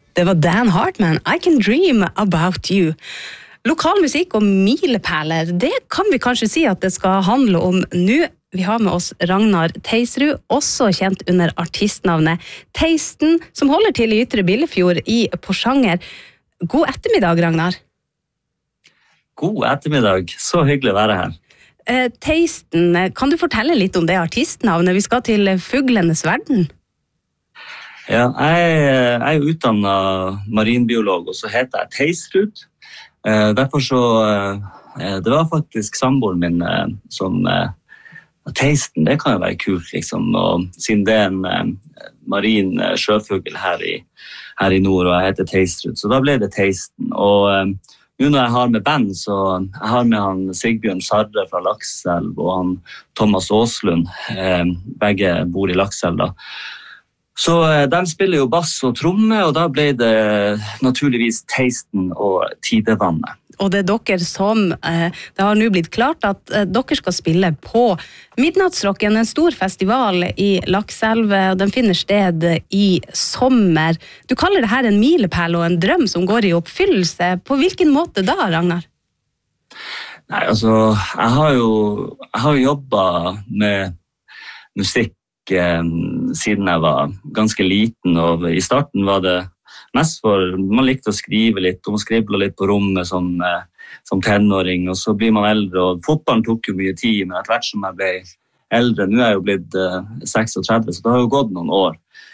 Det var Dan Hartman, I Can Dream About You. Lokal musikk og milepæler, det kan vi kanskje si at det skal handle om nå. Vi har med oss Ragnar Teisrud, også kjent under artistnavnet Teisten, som holder til i Ytre Billefjord i Porsanger. God ettermiddag, Ragnar. God ettermiddag, så hyggelig å være her. Teisten, kan du fortelle litt om det artistnavnet? Vi skal til fuglenes verden. Ja, jeg er utdannet marinbiolog, og så heter jeg Teisrud. Derfor så, det var faktisk samboeren min som Teisten, det kan jo være kult, liksom, og siden det er en marin sjøfugl her i nord, og jeg heter Teisrud, så da ble det Teisten. Og nå når jeg har med band, så jeg har med han Sigbjørn Sarre fra Lakselv, og han Thomas Åslund, begge bor i Lakselv da. Så de spiller jo bass og tromme, og da ble det naturligvis Teisten og Tidevannet. Og det er dere som, det har nå blitt klart at dere skal spille på Midnattsrocken, en stor festival i Lakselv, og den finner sted i sommer. Du kaller det her en milepæl og en drøm som går i oppfyllelse. På hvilken måte da, Ragnar? Nei, altså, jeg har jo jobbet med musikk siden jeg var ganske liten, og i starten var det mest for, man likte å skrive litt, og man skriblet litt på rommet som tenåring, og så blir man eldre, og fotballen tok jo mye tid, men etter hvert som jeg ble eldre, nå er jeg jo blitt 36, så det har jo gått noen år,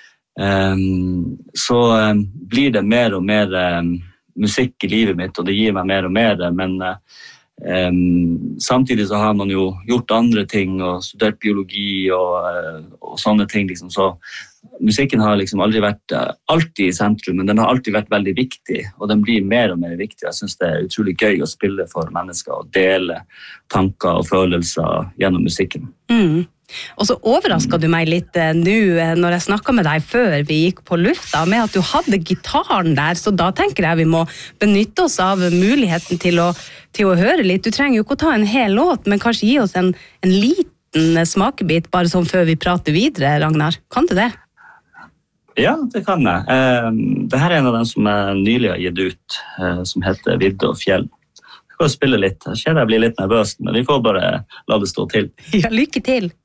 så blir det mer og mer musikk i livet mitt, og det gir meg mer og mer, men samtidig så har man jo gjort andre ting, og studert biologi og sånne ting, liksom, så musikken har liksom aldri vært alltid i sentrum, men den har alltid vært veldig viktig, og den blir mer og mer viktig. Jeg synes det er utrolig gøy å spille for mennesker og dele tanker og følelser gjennom musikken. Og så overrasket du meg litt nå når jeg snakket med deg før vi gikk på lufta, med at du hadde gitaren der, så da tenker jeg vi må benytte oss av muligheten til å høre litt. Du trenger jo ikke å ta en hel låt, men kanskje gi oss en liten smakebit, bare sånn før vi prater videre, Ragnar. Kan du det? Ja, det kan jeg. Dette er en av dem som jeg nylig har gitt ut, som heter Vidde og Fjell. Jeg kan spille litt. Jeg kjenner jeg blir litt nervøs, men vi får bare la det stå til. Ja, lykke til!